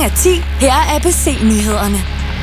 10. Her er ABC-nyhederne.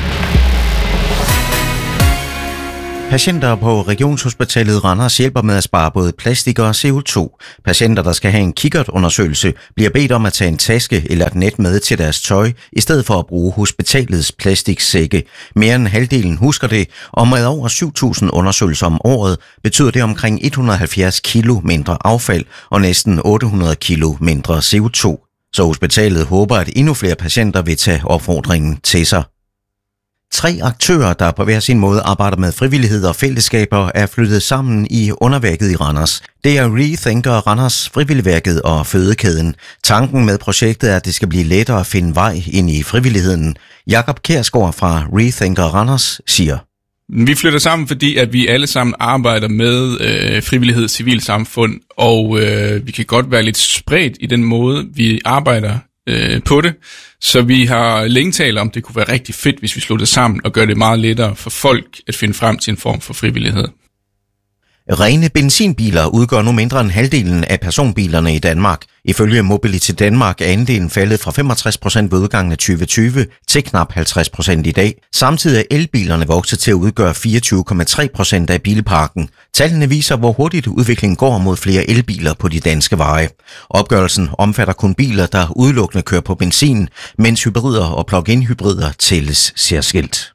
Patienter på Regionshospitalet Randers hjælper med at spare både plastik og CO2. Patienter, der skal have en kikkertundersøgelse, bliver bedt om at tage en taske eller et net med til deres tøj, i stedet for at bruge hospitalets plastiksække. Mere end halvdelen husker det, og med over 7.000 undersøgelser om året betyder det omkring 170 kilo mindre affald og næsten 800 kilo mindre CO2. Så hospitalet håber, at endnu flere patienter vil tage opfordringen til sig. 3 aktører, der på hver sin måde arbejder med frivillighed og fællesskaber, er flyttet sammen i underværket i Randers. Det er Rethinker Randers, Frivilligværket og Fødekæden. Tanken med projektet er, at det skal blive lettere at finde vej ind i frivilligheden. Jakob Kjærsgaard fra Rethinker Randers siger: Vi flytter sammen, fordi at vi alle sammen arbejder med frivillighed, civilsamfund, og vi kan godt være lidt spredt i den måde, vi arbejder på det. Så vi har længe talt om, det kunne være rigtig fedt, hvis vi sluttede sammen og gør det meget lettere for folk at finde frem til en form for frivillighed. Rene benzinbiler udgør nu mindre end halvdelen af personbilerne i Danmark. Ifølge Mobilitet Danmark er andelen faldet fra 65% ved udgangen af 2020 til knap 50% i dag. Samtidig er elbilerne vokset til at udgøre 24,3% af bilparken. Tallene viser, hvor hurtigt udviklingen går mod flere elbiler på de danske veje. Opgørelsen omfatter kun biler, der udelukkende kører på benzin, mens hybrider og plug-in hybrider tælles særskilt.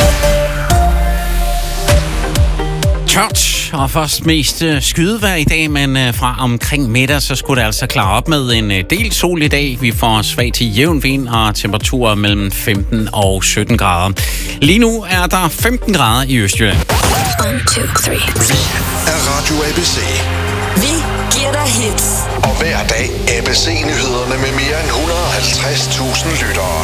Tørt og først mest skydevejr i dag, men fra omkring middag, så skulle det altså klare op med en del sol i dag. Vi får svag til jævn vind og temperaturer mellem 15 og 17 grader. Lige nu er der 15 grader i Østjylland. 1, 2, 3. Vi er Radio ABC. Vi giver dig hits. Og hver dag ABC-nyhederne med mere end 150.000 lyttere.